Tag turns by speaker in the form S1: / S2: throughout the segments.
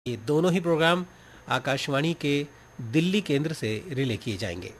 S1: ये दोनों ही प्रोग्राम आकाशवाणी के दिल्ली केंद्र से रिले किए जाएंगे।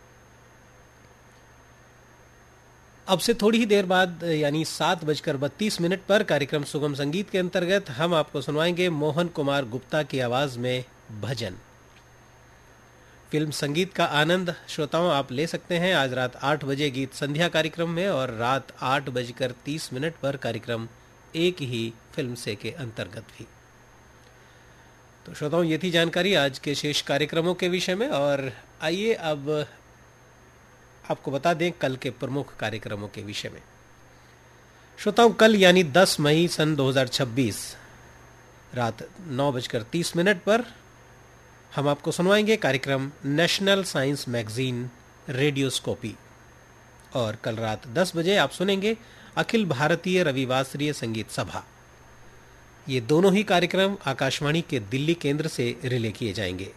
S1: अब से थोड़ी ही देर बाद यानी 7:32 पर कार्यक्रम सुगम संगीत के अंतर्गत हम आपको सुनवाएंगे मोहन कुमार गुप्ता की आवाज में भजन। फिल्म संगीत का आनंद श्रोताओं आप ले सकते हैं आज रात 8 बजे गीत संध्या कार्यक्रम में और रात 8:30 पर कार्यक्रम एक ही फिल्म से के अंतर्गत भी। तो श्रोताओं ये थी जानकारी आज के शेष कार्यक्रमों के विषय में और आइए अब आपको बता दें कल के प्रमुख कार्यक्रमों के विषय में। श्रोताओं कल यानी 10 मई सन 2026 रात 9:30 पर हम आपको सुनवाएंगे कार्यक्रम नेशनल साइंस मैगजीन रेडियोस्कोपी और कल रात 10 बजे आप सुनेंगे अखिल भारतीय रविवासरीय संगीत सभा। ये दोनों ही कार्यक्रम आकाशवाणी के दिल्ली केंद्र से रिले किए जाएंगे।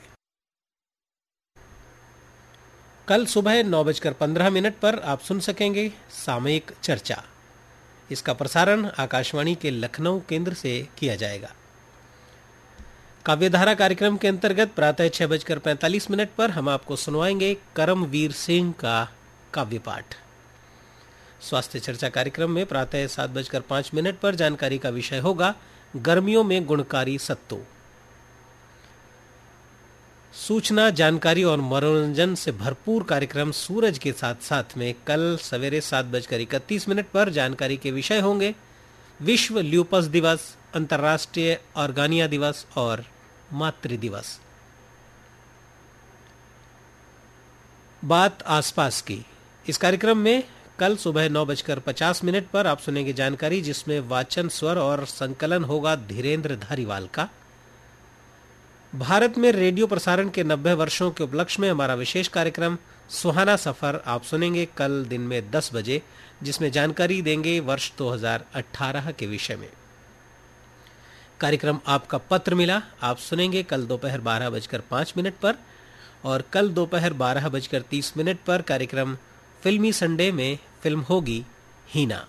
S1: कल सुबह 9:15 पर आप सुन सकेंगे सामयिक चर्चा। इसका प्रसारण आकाशवाणी के लखनऊ केंद्र से किया जाएगा। काव्यधारा कार्यक्रम के अंतर्गत प्रातः 6:45 पर हम आपको सुनवाएंगे करमवीर सिंह का काव्य पाठ। स्वास्थ्य चर्चा कार्यक्रम में प्रातः 7:05 पर जानकारी का विषय होगा गर्मियों में गुणकारी सत्तू। सूचना जानकारी और मनोरंजन से भरपूर कार्यक्रम सूरज के साथ साथ में कल सवेरे 7:31 पर जानकारी के विषय होंगे विश्व ल्यूपस दिवस, अंतर्राष्ट्रीय ऑर्गानिया दिवस और मातृ दिवस। बात आसपास की इस कार्यक्रम में कल सुबह 9:50 पर आप सुनेंगे जानकारी जिसमें वाचन स्वर और संकलन होगा धीरेन्द्र धारीवाल का। भारत में रेडियो प्रसारण के 90 वर्षों के उपलक्ष्य में हमारा विशेष कार्यक्रम सुहाना सफर आप सुनेंगे कल दिन में 10 बजे जिसमें जानकारी देंगे वर्ष 2018 के विषय में। कार्यक्रम आपका पत्र मिला आप सुनेंगे कल दोपहर 12:05 पर और कल दोपहर 12:30 पर कार्यक्रम फिल्मी संडे में फिल्म होगी हीना।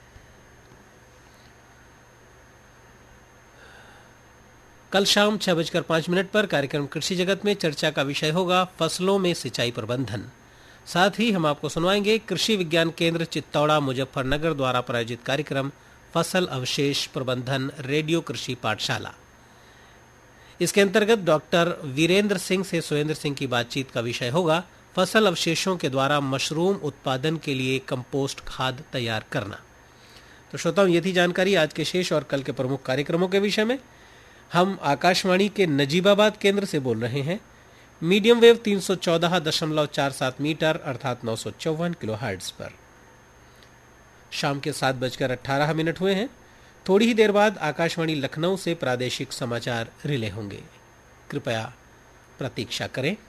S1: कल शाम 6:05 पर कार्यक्रम कृषि जगत में चर्चा का विषय होगा फसलों में सिंचाई प्रबंधन। साथ ही हम आपको सुनवाएंगे कृषि विज्ञान केंद्र चित्तौड़ा मुजफ्फरनगर द्वारा प्रायोजित कार्यक्रम फसल अवशेष प्रबंधन रेडियो कृषि पाठशाला। इसके अंतर्गत डॉक्टर वीरेंद्र सिंह से सुरेंद्र सिंह की बातचीत का विषय होगा फसल अवशेषों के द्वारा मशरूम उत्पादन के लिए कंपोस्ट खाद तैयार करना। तो श्रोताओं ये थी जानकारी आज के शेष और कल के प्रमुख कार्यक्रमों के विषय में। हम आकाशवाणी के नजीबाबाद केंद्र से बोल रहे हैं मीडियम वेव 314.47 मीटर अर्थात 954 किलोहर्ट्ज पर। शाम के 7:18 हुए हैं। थोड़ी ही देर बाद आकाशवाणी लखनऊ से प्रादेशिक समाचार रिले होंगे। कृपया प्रतीक्षा करें।